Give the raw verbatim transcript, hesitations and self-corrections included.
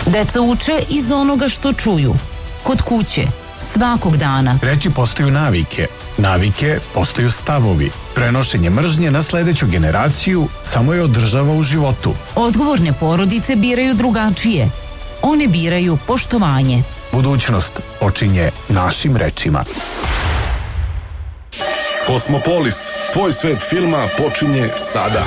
Deca uče iz onoga što čuju. Kod kuće, svakog dana. Reči postaju navike. Navike postaju stavovi. Prenošenje mržnje na sledeću generaciju samo je održava u životu. Odgovorne porodice biraju drugačije. One biraju poštovanje. Budućnost počinje našim rečima. Kosmopolis, tvoj svet filma počinje sada.